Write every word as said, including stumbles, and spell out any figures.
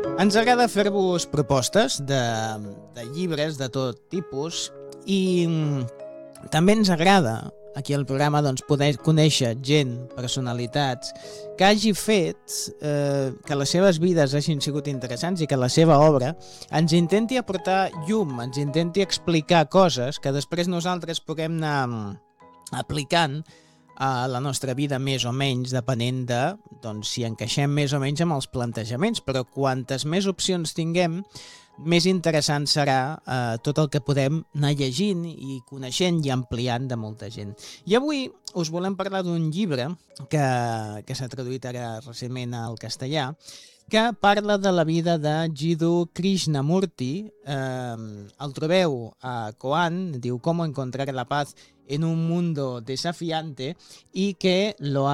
Ens agrada fer-vos propostes de, de llibres de tot tipus i mm, també ens agrada aquí al programa doncs, poder conèixer gent, personalitats, que hagi fet eh, que les seves vides hagin sigut interessants i que la seva obra ens intenti aportar llum, ens intenti explicar coses que després nosaltres puguem anar mm, aplicant a la nostra vida més o menys, depenent de doncs, si encaixem més o menys amb els plantejaments, però quantes més opcions tinguem, més interessant serà eh, tot el que podem anar llegint i coneixent i ampliant de molta gent. I avui us volem parlar d'un llibre que, que s'ha traduït ara recentment al castellà, que parla de la vida de Jiddu Krishnamurti. Eh, el trobeu a Koan, diu «Cómo encontrar la paz en un mundo desafiante» i que lo ha